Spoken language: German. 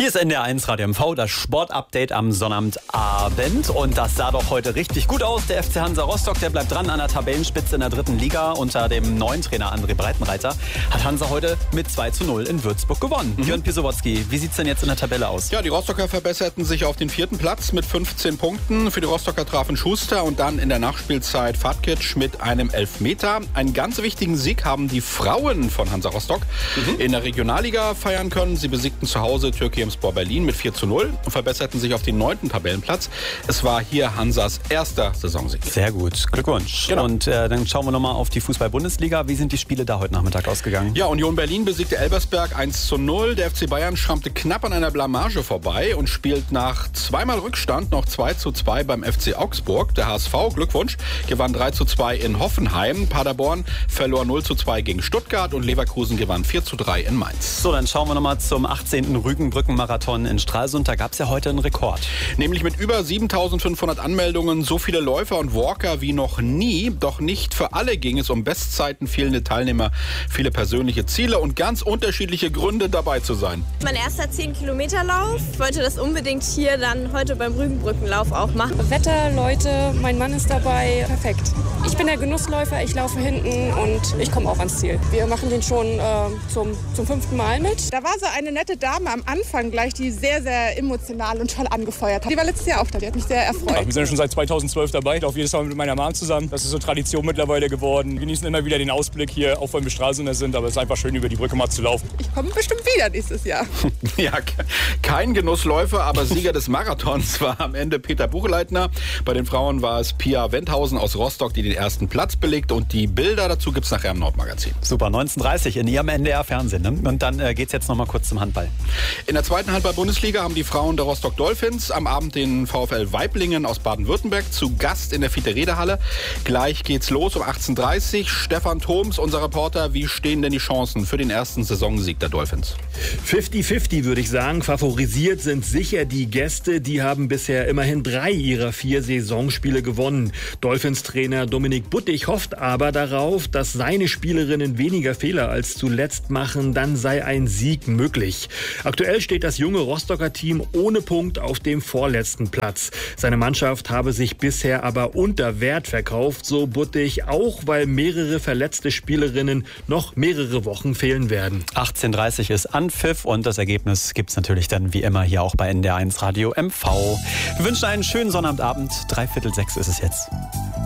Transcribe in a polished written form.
Hier ist NDR1 Radio MV, das Sportupdate am Sonnabendabend. Und das sah doch heute richtig gut aus. Der FC Hansa Rostock, der bleibt dran an der Tabellenspitze in der 3. Liga. Unter dem neuen Trainer André Breitenreiter hat Hansa heute mit 2:0 in Würzburg gewonnen. Björn Pisowotzki, wie sieht's denn jetzt in der Tabelle aus? Ja, die Rostocker verbesserten sich auf den 4. Platz mit 15 Punkten. Für die Rostocker trafen Schuster und dann in der Nachspielzeit Fatkic mit einem Elfmeter. Einen ganz wichtigen Sieg haben die Frauen von Hansa Rostock in der Regionalliga feiern können. Sie besiegten zu Hause Türkimspor Berlin mit 4:0 und verbesserten sich auf den 9. Tabellenplatz. Es war hier Hansas erster Saisonsieg. Sehr gut, Glückwunsch. Genau. Und dann schauen wir nochmal auf die Fußball-Bundesliga. Wie sind die Spiele da heute Nachmittag ausgegangen? Ja, Union Berlin besiegte Elversberg 1:0. Der FC Bayern schrammte knapp an einer Blamage vorbei und spielt nach zweimal Rückstand noch 2:2 beim FC Augsburg. Der HSV, Glückwunsch, gewann 3:2 in Hoffenheim. Paderborn verlor 0:2 gegen Stuttgart und Leverkusen gewann 4:3 in Mainz. So, dann schauen wir nochmal zum 18. Rügenbrücken-Marathon in Stralsund. Da gab es ja heute einen Rekord. Nämlich mit über 7.500 Anmeldungen, so viele Läufer und Walker wie noch nie. Doch nicht für alle ging es um Bestzeiten, fehlende Teilnehmer, viele persönliche Ziele und ganz unterschiedliche Gründe dabei zu sein. Mein erster 10-Kilometer-Lauf. Ich wollte das unbedingt hier dann heute beim Rügenbrückenlauf auch machen. Wetter, Leute, mein Mann ist dabei. Perfekt. Ich bin der Genussläufer, ich laufe hinten und ich komme auch ans Ziel. Wir machen den schon zum 5. Mal mit. Da war so eine nette Dame am Anfang gleich, die sehr, sehr emotional und toll angefeuert hat. Die war letztes Jahr auch da, die hat mich sehr erfreut. Ja, wir sind ja schon seit 2012 dabei, ich laufe jedes Mal mit meiner Mom zusammen. Das ist so Tradition mittlerweile geworden. Wir genießen immer wieder den Ausblick hier, auch wenn wir Stralsunder sind, aber es ist einfach schön, über die Brücke mal zu laufen. Ich komme bestimmt wieder nächstes Jahr. Ja, kein Genussläufer, aber Sieger des Marathons war am Ende Peter Buchleitner. Bei den Frauen war es Pia Wendhausen aus Rostock, die den ersten Platz belegt. Und die Bilder dazu gibt es nachher im Nordmagazin. Super, 19:30 in Ihrem NDR-Fernsehen. Ne? Und dann geht's jetzt nochmal kurz zum Handball. In der 2. Handball-Bundesliga haben die Frauen der Rostock Dolphins am Abend den VfL Weiblingen aus Baden-Württemberg zu Gast in der Fiete-Rede-Halle. Gleich geht's los um 18:30 Stefan Thoms, unser Reporter. Wie stehen denn die Chancen für den ersten Saisonsieg der Dolphins? 50-50 würde ich sagen. Favorisiert sind sicher die Gäste. Die haben bisher immerhin 3 ihrer 4 Saisonspiele gewonnen. Dolphins-Trainer Dominik Buttig hofft aber darauf, dass seine Spielerinnen weniger Fehler als zuletzt machen. Dann sei ein Sieg möglich. Aktuell steht das junge Rostocker Team ohne Punkt auf dem vorletzten Platz. Seine Mannschaft habe sich bisher aber unter Wert verkauft, so Buttig, auch weil mehrere verletzte Spielerinnen noch mehrere Wochen fehlen werden. 18:30 ist Anpfiff und das Ergebnis gibt's natürlich dann wie immer hier auch bei NDR1 Radio MV. Wir wünschen einen schönen Sonnabendabend. 5:45 ist es jetzt.